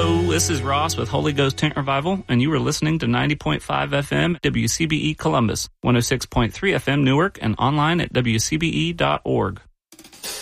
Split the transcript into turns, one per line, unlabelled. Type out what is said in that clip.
Hello, this is Ross with Holy Ghost Tent Revival, and you are listening to 90.5 FM WCBE Columbus, 106.3 FM Newark, and online at WCBE.org.